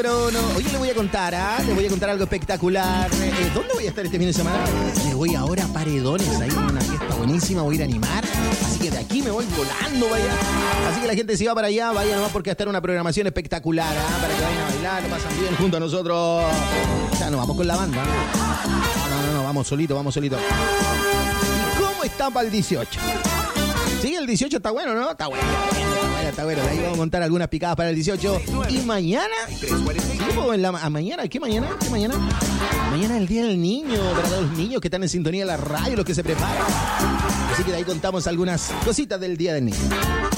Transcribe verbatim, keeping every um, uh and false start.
Pero no, oye, le voy a contar, ¿ah? ¿eh? Le voy a contar algo espectacular. Eh, ¿Dónde voy a estar este fin de semana? Me voy ahora a Paredones, ahí en una fiesta buenísima, voy a ir a animar. Así que de aquí me voy volando, vaya. Así que la gente si va para allá, vaya nomás porque va a estar una programación espectacular, ¿ah? ¿eh? Para que vayan a bailar, lo pasan bien junto a nosotros. O sea, nos vamos con la banda. No, no, no, no, vamos solito, vamos solito. ¿Y cómo está para el dieciocho? Sí, el dieciocho está bueno, ¿no? Está bueno, está bueno, está bueno. De ahí vamos a montar algunas picadas para el dieciocho. Y mañana, sí, pues, en la, a mañana, ¿qué mañana? ¿Qué mañana? Mañana es el Día del Niño, para todos los niños que están en sintonía de la radio, los que se preparan. Así que de ahí contamos algunas cositas del Día del Niño.